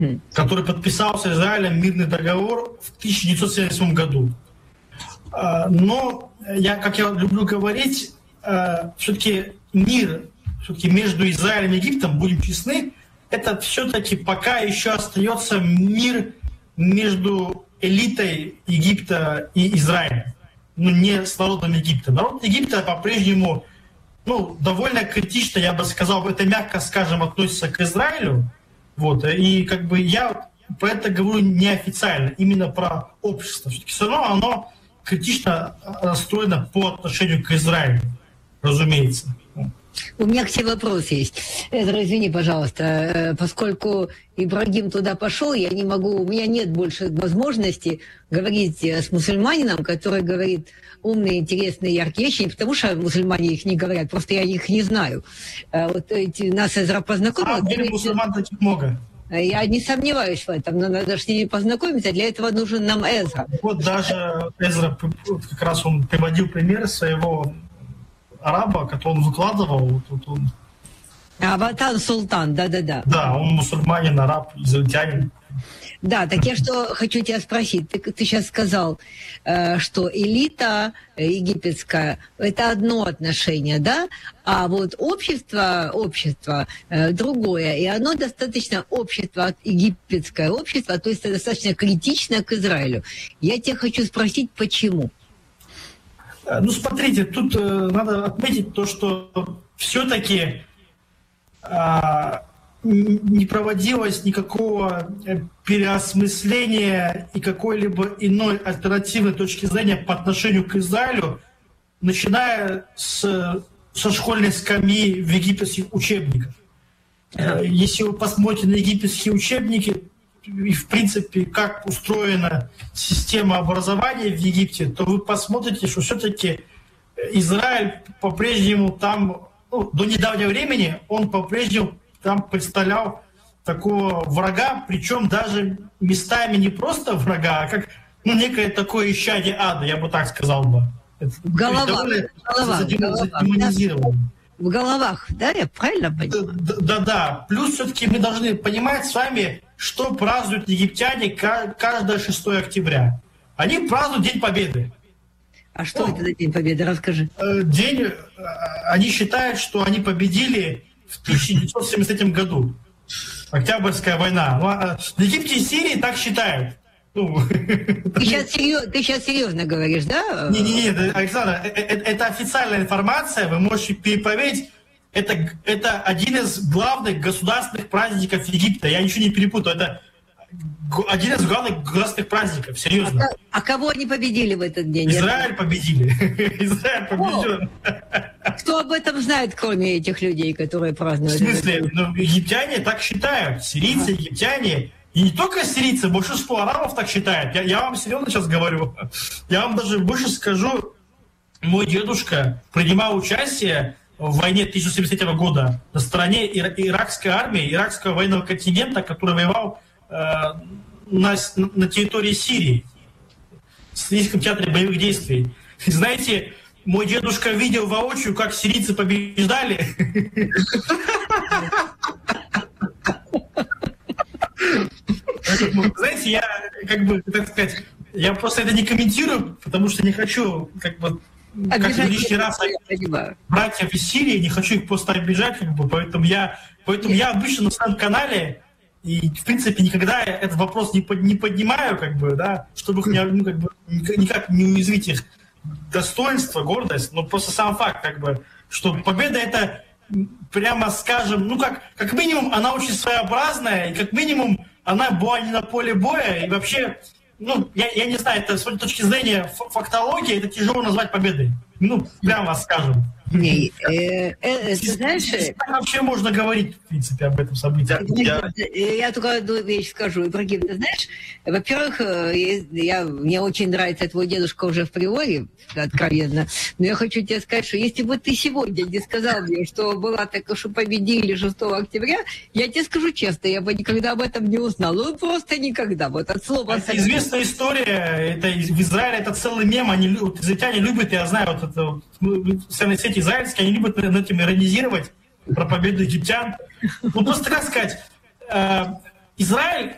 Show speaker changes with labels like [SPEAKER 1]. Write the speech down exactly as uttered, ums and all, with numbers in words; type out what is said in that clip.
[SPEAKER 1] который подписал с Израилем мирный договор в тысяча девятьсот семьдесят восьмом году. Но, я, как я люблю говорить, все-таки мир все-таки между Израилем и Египтом, будем честны, это все-таки пока еще остается мир между элитой Египта и Израилем, ну, не с народом Египта. Народ Египта по-прежнему, ну, довольно критично, я бы сказал, это мягко скажем, относится к Израилю. Вот, и как бы я про это говорю неофициально, именно про общество. Все-таки все равно оно критично настроено по отношению к Израилю, разумеется.
[SPEAKER 2] У меня к тебе вопрос есть. Эзра, извини, пожалуйста, поскольку Ибрагим туда пошел, я не могу, у меня нет больше возможности говорить с мусульманином, который говорит умные, интересные, яркие вещи, не потому что мусульмане их не говорят, просто я их не знаю. Вот эти, нас Эзра познакомил.
[SPEAKER 1] А, говорит, мусульман таких много.
[SPEAKER 2] Я не сомневаюсь в этом, но надо с ними познакомиться, для этого нужен нам Эзра.
[SPEAKER 1] Вот даже Эзра, как раз он приводил пример своего араба, который он выкладывал. Вот он...
[SPEAKER 2] Аватан Султан, да-да-да.
[SPEAKER 1] Да, он мусульманин, араб, израильтянин.
[SPEAKER 2] Да, так я что хочу тебя спросить. Ты, ты сейчас сказал, э, что элита египетская – это одно отношение, да? А вот общество, общество э, другое, и оно достаточно общество, египетское общество, то есть достаточно критично к Израилю. Я тебя хочу спросить, почему?
[SPEAKER 1] Ну, смотрите, тут э, надо отметить то, что все-таки э, не проводилось никакого переосмысления и какой-либо иной альтернативной точки зрения по отношению к Израилю, начиная с, со школьной скамьи в египетских учебниках. Э, если вы посмотрите на египетские учебники, и, в принципе, как устроена система образования в Египте, то вы посмотрите, что все-таки Израиль по-прежнему там, ну, до недавнего времени, он по-прежнему там представлял такого врага, причем даже местами не просто врага, а как, ну, некое такое исчадие ада, я бы так сказал бы.
[SPEAKER 2] Голова, голова, голова. В головах, да, я правильно понимаю?
[SPEAKER 1] Да-да, плюс все-таки мы должны понимать с вами, что празднуют египтяне каждое шестое октября. Они празднуют День Победы.
[SPEAKER 2] А что ну, это за День Победы? Расскажи.
[SPEAKER 1] День, они считают, что они победили в тысяча девятьсот семьдесят третьем году. Октябрьская война. В Египте и Сирии так считают. Ну,
[SPEAKER 2] ты, сейчас серьез, ты сейчас серьезно говоришь, да?
[SPEAKER 1] Не-не-не, Александр, это, это официальная информация, вы можете перепроверить. Это, это один из главных государственных праздников Египта. Я ничего не перепутаю. Это один из главных государственных праздников, серьезно.
[SPEAKER 2] А, а кого они победили в этот день?
[SPEAKER 1] Израиль победили. Израиль победил.
[SPEAKER 2] Кто об этом знает, кроме этих людей, которые празднуют?
[SPEAKER 1] В смысле? Ну, египтяне так считают. Сирийцы, египтяне. И не только сирийцы, большинство арабов так считают. Я, я вам серьезно сейчас говорю. Я вам даже больше скажу. Мой дедушка принимал участие в войне тысяча девятьсот семьдесят третьего года на стороне иракской армии, иракского военного контингента, который воевал э, на, на территории Сирии, в Сирийском театре боевых действий. И знаете, мой дедушка видел воочию, как сирийцы побеждали. Знаете, я, как бы, так сказать, я просто это не комментирую, потому что не хочу, как бы, как лишний раз братьев из Сирии, не хочу их просто обижать, как бы, поэтому я, поэтому я обычно на своем канале и, в принципе, никогда этот вопрос не, под, не поднимаю, как бы, да, чтобы их не, ну, как бы, никак не уязвить их достоинство, гордость, но просто сам факт, как бы, что победа это, прямо скажем, ну, как, как минимум, она очень своеобразная, и как минимум она была не на поле боя, и вообще, ну, я, я не знаю, это с точки зрения фактологии, это тяжело назвать победой. Ну, прямо скажем.
[SPEAKER 2] Не, э, э, ты знаешь...
[SPEAKER 1] Как вообще можно говорить, в принципе, об этом событии?
[SPEAKER 2] Я, я только одну вещь скажу. Ибрагим, ты знаешь, во-первых, я, мне очень нравится твой дедушка уже в приоре, откровенно, но я хочу тебе сказать, что если бы ты сегодня не сказал мне, что была такая, что победили шестого октября, я тебе скажу честно, я бы никогда об этом не узнал. Ну, просто никогда. Вот от слова...
[SPEAKER 1] Это известная история. Это, в Израиле это целый мем. Они, вот, израильтяне любят, я знаю, вот это вот, социальные сети израильские, они любят над этим иронизировать про победу египтян. Ну, просто как сказать, э, Израиль